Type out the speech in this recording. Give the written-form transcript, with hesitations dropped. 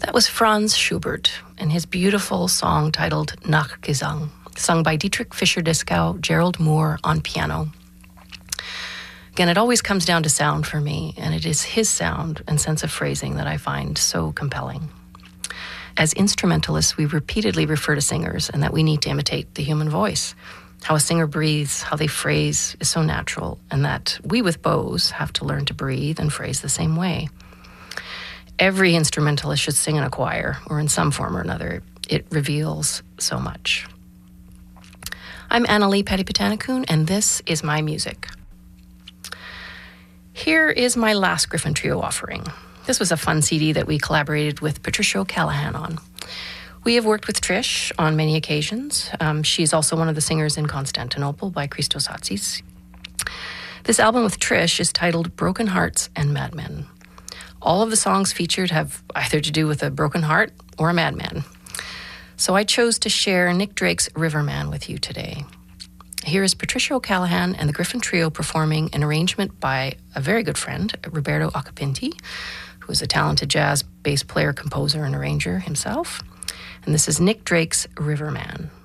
That was Franz Schubert and his beautiful song titled Nachgesang, sung by Dietrich Fischer-Dieskau, Gerald Moore on piano. Again, it always comes down to sound for me, and it is his sound and sense of phrasing that I find so compelling. As instrumentalists, we repeatedly refer to singers and that we need to imitate the human voice. How a singer breathes, how they phrase is so natural, and that we with bows have to learn to breathe and phrase the same way. Every instrumentalist should sing in a choir or in some form or another. It reveals so much. I'm Annalee Petty-Petanikun, and this is my music. Here is my last Griffin Trio offering. This was a fun CD that we collaborated with Patricia O'Callaghan on. We have worked with Trish on many occasions. She's also one of the singers in Constantinople by Christos Hatsis. This album with Trish is titled Broken Hearts and Madmen. All of the songs featured have either to do with a broken heart or a madman. So I chose to share Nick Drake's Riverman with you today. Here is Patricia O'Callaghan and the Griffin Trio performing an arrangement by a very good friend, Roberto Acapinti, who is a talented jazz bass player, composer, and arranger himself. And this is Nick Drake's Riverman.